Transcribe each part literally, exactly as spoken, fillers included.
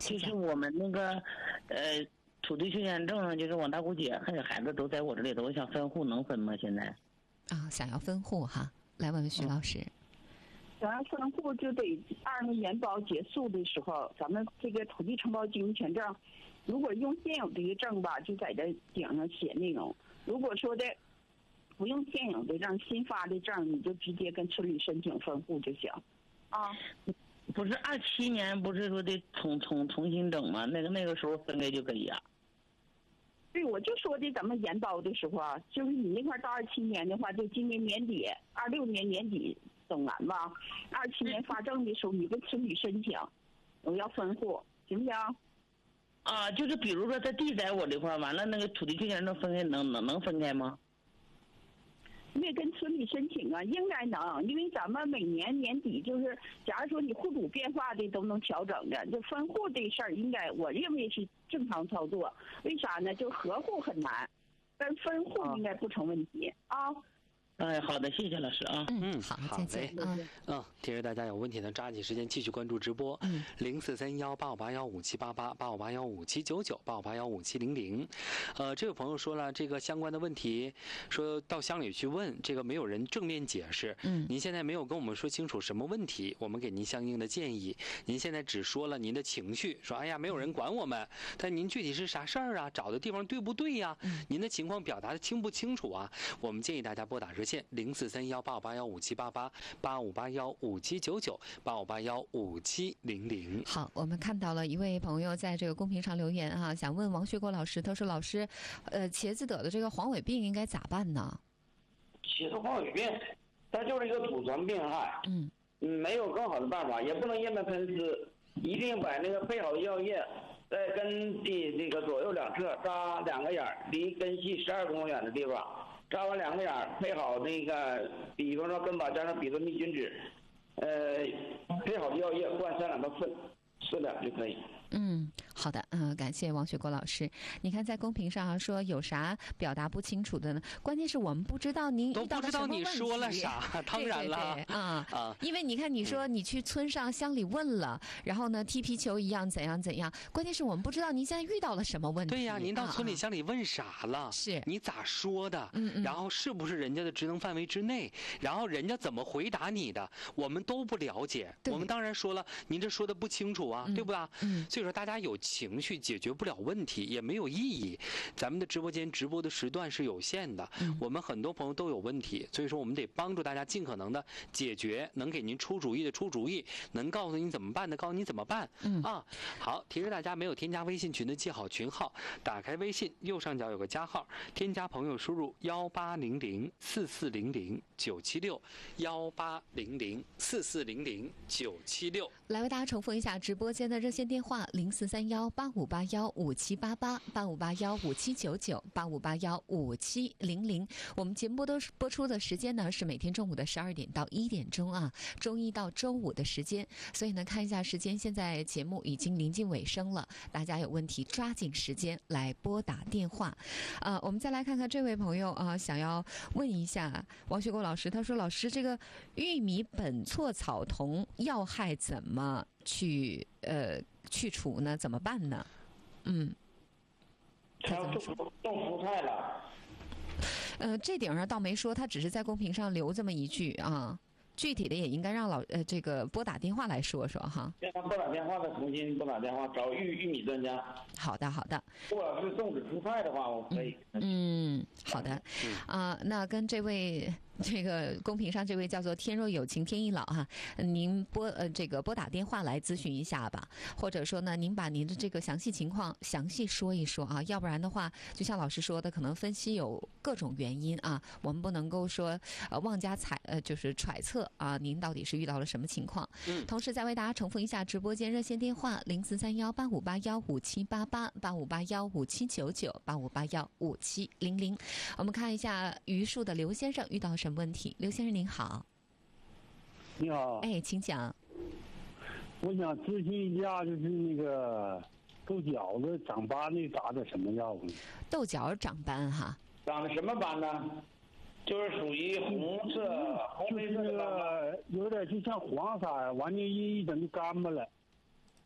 就是我们那个呃土地修迁证，就是我大姑姐还有孩子都在我这里头，我想分户能分吗？现在啊，想要分户哈，来问问徐老师。嗯， 想要分户就得二年延保结束的时候，咱们这个土地承包经营权证，如果用现有这个证吧，就在这顶上写内容；如果说的不用现有的证，新发的证，你就直接跟村里申请分户就行。啊， 不是二七年不是说得重重重新整吗？那个那个时候分开就可以啊。 对，我就说的咱们延包的时候啊，就是你那块到二七年的话，就今年年底，二六年年底整完吧。二七年发证的时候，你跟村里申请，我要分户，行不行？ 啊，就是比如说他地在我这块，完了那个土地修迁证分开能能能分开吗？ 你得跟村里申请啊，应该能，因为咱们每年年底就是，假如说你户主变化的都能调整的，就分户这事儿，应该我认为是正常操作。为啥呢？就合户很难，但分户应该不成问题啊。 哎，好的，谢谢老师啊。 嗯，好，再见啊。 嗯，提示大家有问题呢，抓紧时间继续关注直播。嗯，零四三幺八五八幺五七八八八五八幺五七九九八五八幺五七零零。呃，这位朋友说了，这个相关的问题，说到乡里去问，这个没有人正面解释。嗯，您现在没有跟我们说清楚什么问题，我们给您相应的建议。您现在只说了您的情绪，说哎呀没有人管我们，但您具体是啥事儿啊？找的地方对不对呀？嗯，您的情况表达的清不清楚啊？我们建议大家拨打热线。零四三幺八五八幺五七八八八五八幺五七九九八五八幺五七零零。 好，我们看到了一位朋友在这个公屏上留言啊，想问王学国老师，他说老师，呃，茄子得的这个黄尾病应该咋办呢？ 茄子黄尾病，它就是一个土传病害，嗯，没有更好的办法，也不能叶面喷丝，一定把那个配好的药液在根的这个左右两侧扎两个眼儿，离根系十二公分远的地方。扎完两个眼儿，配好那个，比方说根把加上比特密菌酯，呃，配好的药液灌三两到四四两就可以。 嗯，好的，嗯、呃，感谢王学国老师。你看在公屏上说有啥表达不清楚的呢？关键是我们不知道您都不知道你说了啥，当然了啊啊、嗯！因为你看你说你去村上乡里问了，然后呢踢皮球一样怎样怎样，关键是我们不知道您现在遇到了什么问题。 对呀，您到村里乡里问啥了？ 啊、是你咋说的？ 嗯嗯， 然后是不是人家的职能范围之内？然后人家怎么回答你的？我们都不了解。我们当然说了，您这说的不清楚啊，嗯、对不对？嗯，所以说大家有情绪解决不了问题也没有意义。咱们的直播间直播的时段是有限的，嗯、我们很多朋友都有问题，所以说我们得帮助大家尽可能的解决，能给您出主意的出主意，能告诉您怎么办的告诉您怎么办。嗯啊，好，提示大家没有添加微信群的记好群号，打开微信右上角有个加号，添加朋友输入幺八零零四四零零九七六幺八零零四四零零九七六。 来为大家重复一下直播间的热线电话零四三幺八五八幺五七八八八五八幺五七九九八五八幺五七零零。我们节目的播出的时间呢是每天中午的十二点到一点钟啊，周一到周五的时间。所以呢，看一下时间，现在节目已经临近尾声了，大家有问题抓紧时间来拨打电话。呃，我们再来看看这位朋友啊、呃，想要问一下王学国老师，他说：“老师，这个玉米本错草酮要害怎么去呃去除呢？怎么办呢？”嗯， 他要种种蔬菜了。 呃，这顶上倒没说，他只是在公屏上留这么一句啊。具体的也应该让老呃这个拨打电话来说说哈。 让他拨打电话，再重新拨打电话找玉玉米专家。 好的好的。 如果是种植蔬菜的话，我可以。 嗯，好的。啊、呃，那跟这位这个公屏上这位叫做天若有情天亦老哈，您拨呃这个拨打电话来咨询一下吧，或者说呢，您把您的这个详细情况详细说一说啊，要不然的话，就像老师说的，可能分析有各种原因啊，我们不能够说呃妄加猜呃就是揣测。啊，您到底是遇到了什么情况？嗯，同时再为大家重复一下直播间热线电话零四三幺八五八幺五七八八八五八幺五七九九八五八幺五七零零。我们看一下榆树的刘先生遇到什么问题？刘先生您好。 你好。 哎，请讲。 我想咨询一下，就是那个豆角子长斑的打的什么药呢？ 豆角长斑哈。 长的什么斑呢？就是属于红色、红黑色的斑， 有点就像黄色，完了一一整就干巴了，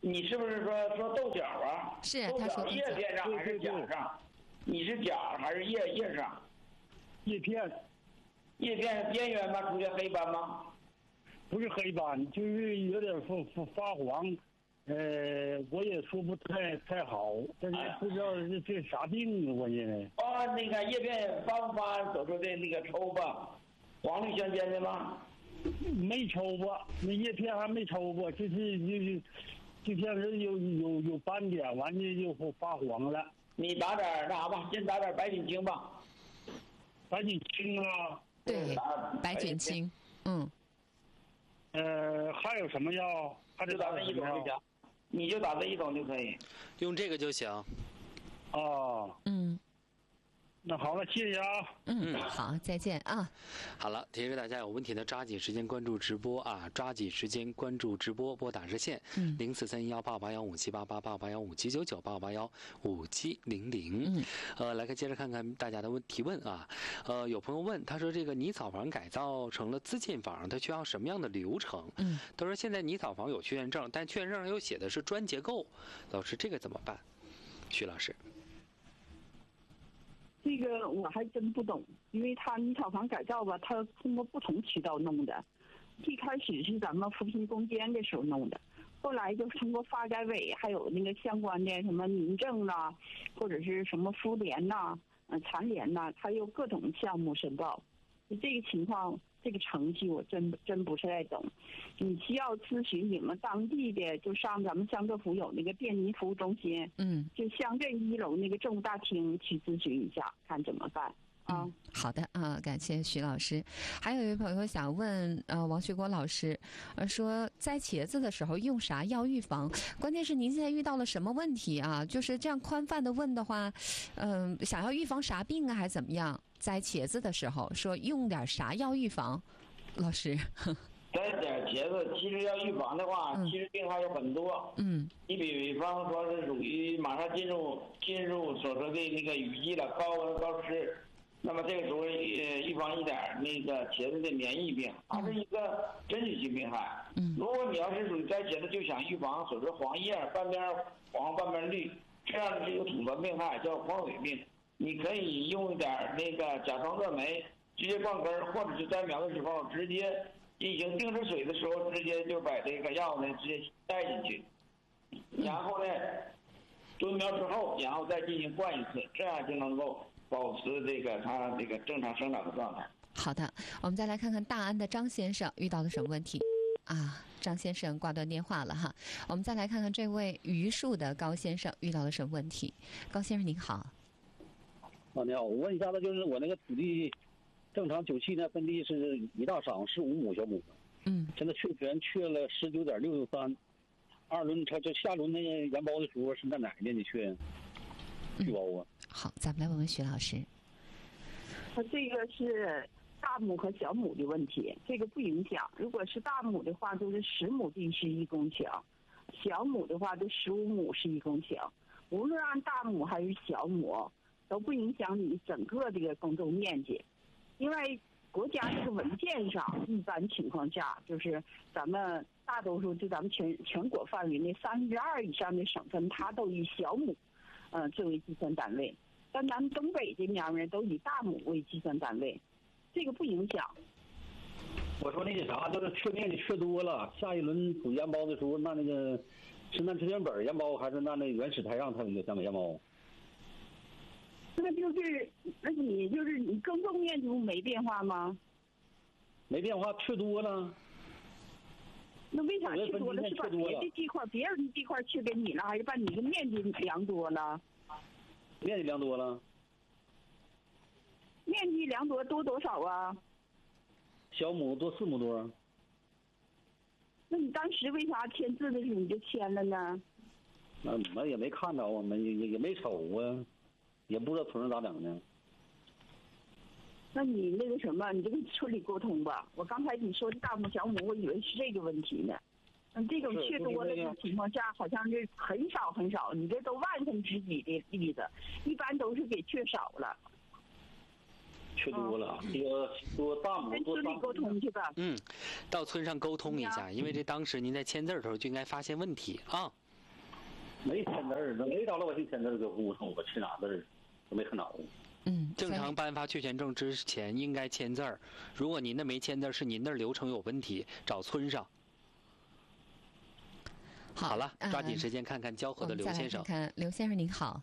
你是不是说说豆角啊？ 是， 豆他说角叶片上还是甲上？你是甲还是叶叶上？ 叶片。 叶片边缘吗？出现黑斑吗？ 不是黑斑，就是有点发发发黄。呃，我也说不太太好，但是不知道这这啥病啊，我现在。 哦，那个叶片发不发所说的那个抽吧？黄绿相间的吗？ 没抽过，那叶片还没抽过，就是就是就像是有有有斑点，完了就发黄了。 你打点那啥吧，先打点白菌清吧。 白菌清啊？ 对，白菌清，嗯。 呃，还有什么药？还得打这一种就行，你就打这一种就可以， 用这个就行。 哦， 嗯。 那好了，谢谢啊。 嗯，好，再见啊。 好了，提示大家有问题的抓紧时间关注直播啊，抓紧时间关注直播，拨打热线零四三幺八八幺五七八八八八幺五七九九八八幺五七零零。嗯，呃，来看接着看看大家的问提问啊。呃，有朋友问，他说这个泥草房改造成了自建房，它需要什么样的流程？嗯，他说现在泥草房有确认证，但确认证上又写的是砖结构，老师这个怎么办？徐老师。 这个我还真不懂，因为他泥草房改造吧，他通过不同渠道弄的。一开始是咱们扶贫攻坚的时候弄的，后来就通过发改委还有那个相关的什么民政啦，或者是什么妇联呐、呃残联呐，他有各种项目申报。这个情况，这个程序我真真不是太懂。你需要咨询你们当地的，就上咱们乡政府有那个便民服务中心，嗯，就乡镇一楼那个政务大厅去咨询一下，看怎么办。啊、 嗯，好的啊，感谢徐老师。还有一位朋友想问，呃，王学国老师，呃，说摘茄子的时候用啥药预防？关键是您现在遇到了什么问题啊？就是这样宽泛的问的话，嗯、呃，想要预防啥病啊，还是怎么样？摘茄子的时候说用点啥药预防？老师， 摘点茄子，其实要预防的话，嗯、其实病还有很多。嗯，你比方说是属于马上进入进入所说的那个雨季了，高温高湿。那么这个时候，呃，预防一点那个茄子的免疫病，它是一个真菌性病害。嗯，如果你要是属于摘茄子就想预防所说黄叶半边黄半边绿这样的这个土传病害叫黄尾病，你可以用一点那个甲双热酶直接灌根，或者是摘苗的时候直接进行定时水的时候，直接就把这个药呢直接带进去，然后呢蹲苗之后，然后再进行灌一次，这样就能够保持这个它这个正常生长的状态。 好的，我们再来看看大安的张先生遇到了什么问题啊？张先生挂断电话了哈。我们再来看看这位榆树的高先生遇到了什么问题。高先生您好。 啊，你好，我问一下子，就是我那个土地正常九七年分地是一大晌是五亩小亩，嗯，现在确权确了十九点六三，二轮它这下轮那个研包的时候是在哪一年的确续包啊？ 好，咱们来问问徐老师。 他这个是大亩和小亩的问题，这个不影响。如果是大亩的话，就是十亩地是一公顷；小亩的话，就十五亩是一公顷。无论按大亩还是小亩，都不影响你整个这个耕种面积，因为国家这个文件上，一般情况下就是咱们大多数就咱们全全国范围内三分之二以上的省份，它都以小亩，呃作为计算单位。但咱们东北这面呢，都以大亩为计算单位，这个不影响。 我说那个啥，就是确面积确多了，下一轮补研包的时候，那那个是那志愿本研包，还是那那原始台上它有三个研包？ 那就是，那你就是你耕种面积没变化吗？ 没变化，确多了。 那为啥确多了？是把别的地块、别人的地块确给你了，还是把你的面积量多了？ 面积量多了。 面积量多多多少啊？ 小亩多四亩多。 那你当时为啥签字的时候你就签了呢？ 那我们也没看着，我们也也也没瞅啊，也不知道村上咋整呢。 那你那个什么，你就跟村里沟通吧。我刚才你说的大亩小亩，我以为是这个问题呢。嗯，这种确多的情况下，好像是很少很少，你这都万分之几的例子，一般都是给确少了。 确多了，这个多大亩多村里沟通去吧。 嗯，到村上沟通一下，因为这当时您在签字的时候就应该发现问题啊。 没签字儿，没找老百姓签字儿，搁户口我去哪字儿都没看着。 嗯， 正常颁发确权证之前应该签字儿。如果您那没签字儿，是您那儿流程有问题，找村上。 好， 好了，抓紧时间看看交河的刘先生。 看看刘先生您好。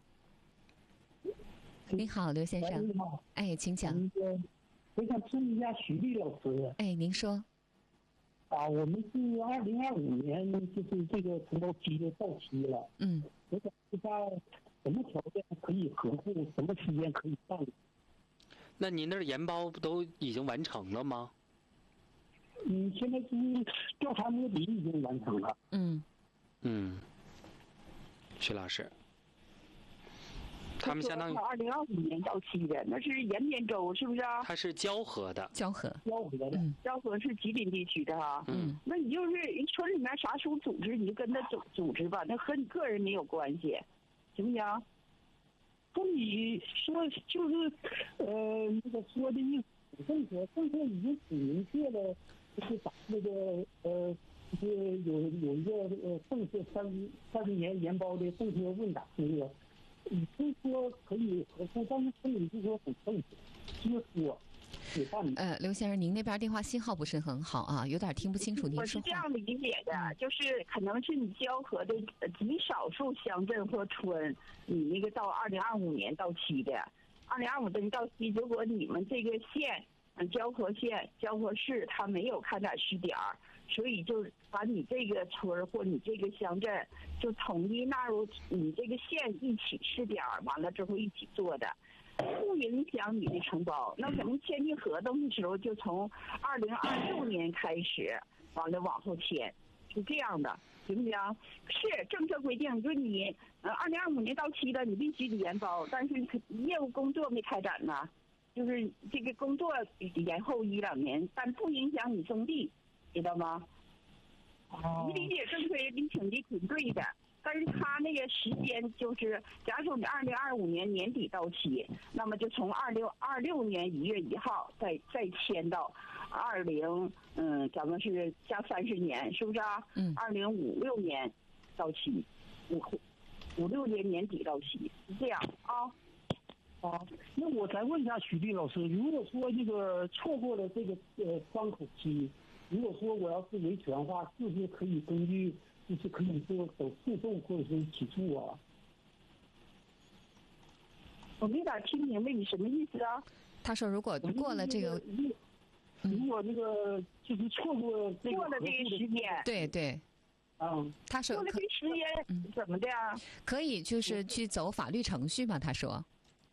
您好，刘先生。 你好。 哎，请讲。 我想请问一下徐丽老师。 哎，您说。 啊，我们是二零二五年，就是这个承包期就到期了。 嗯。 我想知道什么条件可以核户，什么时间可以办理？ 那您那儿研包都已经完成了吗？ 嗯，现在是调查摸底已经完成了。 嗯。 嗯。徐老师。他们相当于二零二五年到期的，那是延边州是不是啊？ 它是蛟河的， 蛟河， 蛟河的， 嗯， 蛟河是吉林地区的哈。 嗯， 那你就是村里面啥时候组织，你就跟他组组织吧，那和你个人没有关系，行不行？ 不，你说就是，呃，那个说的意思，政策政策已经挺明确了，就是把那个呃，就是有有一个呃政策三三十年研包的政策问答那个。你是说可以合作，但是村里是说很正确，就是说也办。 呃，刘先生，您那边电话信号不是很好啊，有点听不清楚您说话。 我是这样理解的，就是可能是你蛟河的极少数乡镇或村，你那个到二零二五年到期的，二零二五年到期，如果你们这个县，嗯，蛟河县、蛟河市，它没有开展试点儿。所以就把你这个村或你这个乡镇就统一纳入你这个县一起试点，完了之后一起做的，不影响你的承包。那可能签订合同的时候就从二零二六年开始，完了往后签，是这样的，行不行？是政策规定，就你呃二零二五年到期了，你必须得研包，但是业务工作没开展呢，就是这个工作延后一两年，但不影响你种地。知道吗？你理解正确，你挺的挺对的，但是他那个时间就是，假如说你二零二五年年底到期，那么就从二六二六年一月一号再再签到二零，嗯，咱们是加三十年，是不是啊？ 嗯。 二零五六年到期，五五六年年底到期，是这样啊。 啊，那我再问一下徐丽老师，如果说这个错过了这个呃窗口期。如果说我要是维权的话，是不是可以根据，就是可以说走诉讼或者是起诉啊？ 我没咋听明白你什么意思啊？ 他说如果过了这个， 如果那个就是错过这个过了这个时间， 对对， 嗯， 他说过了这个时间怎么的啊？ 可以就是去走法律程序嘛？他说。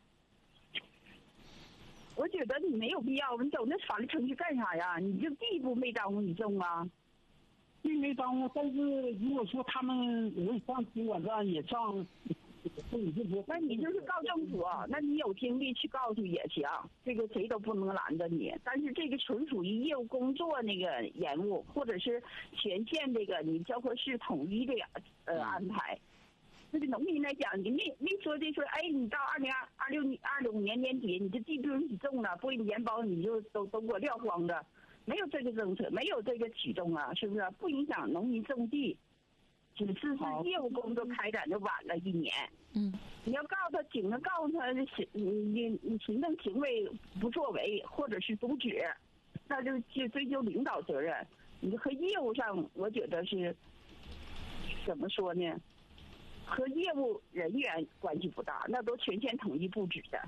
我觉得你没有必要，你走那法律程序干啥呀？你这地不没耽误你种啊？ 并没耽误，但是如果说他们我上经管站也上， 那你就是告政府，那你有精力去告去也行，这个谁都不能拦着你。但是这个纯属于业务工作那个延误，或者是全县这个你交合市统一的呃安排。那个农民来讲，你没没说这说，哎，你到二零二二六二五年年底，你这地不允许种了，不给你研包，你就都都给我撂荒着，没有这个政策，没有这个启动啊，是不是？不影响农民种地，只是是业务工作开展的晚了一年。 嗯， 你要告他，警察告诉他行，你你行政行为不作为，或者是渎职，那就去追究领导责任。你和业务上，我觉得是怎么说呢？和业务人员关系不大，那都全县统一布置的。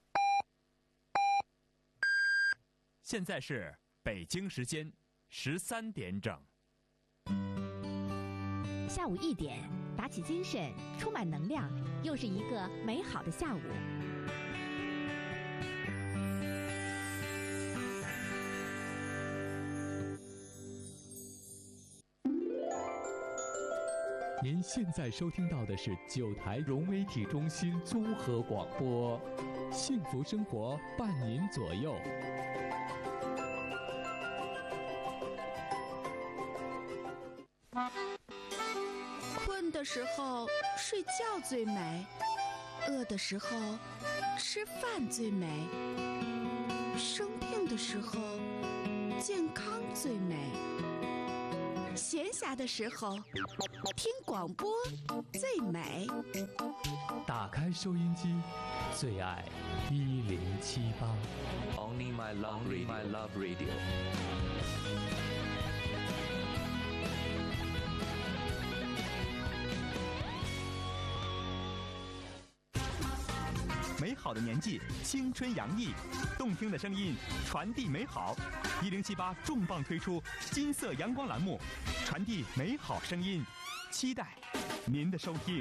现在是北京时间十三点整。 下午一点，打起精神，充满能量，又是一个美好的下午。 您现在收听到的是九台融媒体中心综合广播，幸福生活伴您左右。 困的时候睡觉最美，饿的时候吃饭最美，生病的时候健康最美。 闲暇的时候听广播最美。 打开收音机，最爱一零七八。 Only my love radio. My love radio. 美好的年纪，青春洋溢，动听的声音传递美好。一零七八重磅推出金色阳光栏目，传递美好声音，期待您的收听。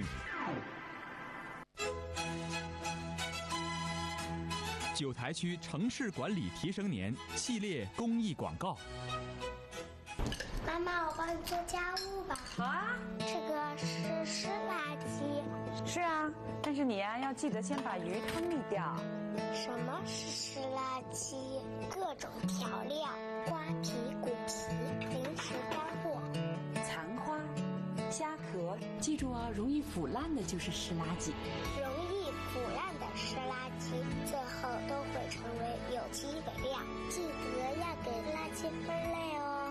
九台区城市管理提升年系列公益广告。 妈妈，我帮你做家务吧。 好啊。 这个是湿垃圾。 是啊，但是你呀、啊、要记得先把鱼汤沥掉。 什么是湿垃圾？各种调料、瓜皮、骨皮、零食干货、 残花、虾壳，记住啊，容易腐烂的就是湿垃圾。 容易腐烂的湿垃圾，最后都会成为有机肥料。记得要给垃圾分类哦。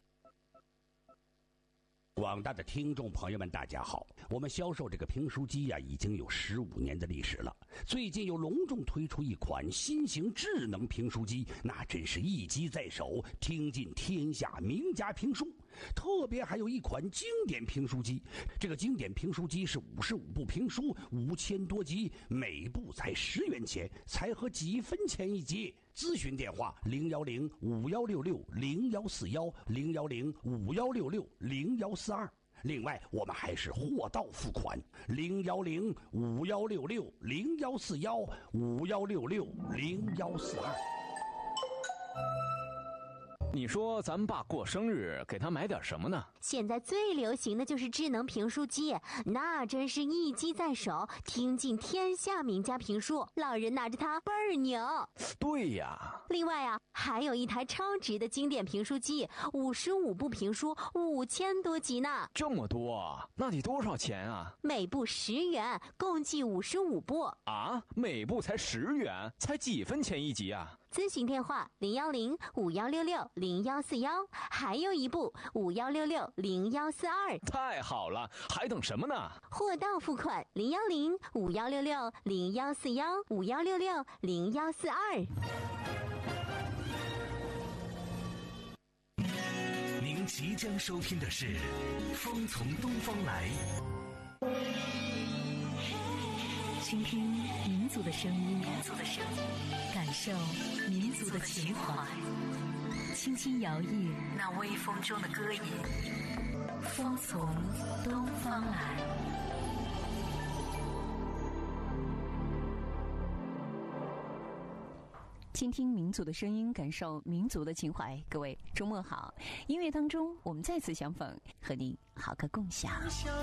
广大的听众朋友们，大家好！我们销售这个评书机呀、啊，已经有十五年的历史了。最近又隆重推出一款新型智能评书机，那真是一机在手，听尽天下名家评书。特别还有一款经典评书机，这个经典评书机是五十五部评书，五千多集，每部才十元钱，才合几分钱一集。咨询电话零幺零五幺六六零幺四幺零幺零五幺六六零幺四二。另外，我们还是货到付款，零幺零五幺六六零幺四幺五幺六六零幺四二。 你说咱们爸过生日，给他买点什么呢？ 现在最流行的就是智能评书机，那真是一机在手，听尽天下名家评书，老人拿着它倍儿牛。 对呀。 另外啊，还有一台超值的经典评书机，五十五部评书，五千多集呢。 这么多，那得多少钱啊？ 每部十元，共计五十五部。 啊，每部才十元，才几分钱一集啊？ 咨询电话零幺零五幺六六零幺四幺，还有一部五幺六六零幺四二。 太好了，还等什么呢？ 货到付款零幺零五幺六六零幺四幺五幺六六零幺四二。 您即将收听的是《风从东方来》。 倾听民族的声音，民族的声音，感受民族的情怀，轻轻摇曳那微风中的歌吟。风从东方来。倾听民族的声音，感受民族的情怀。各位周末好，音乐当中我们再次相逢，和你好个共享。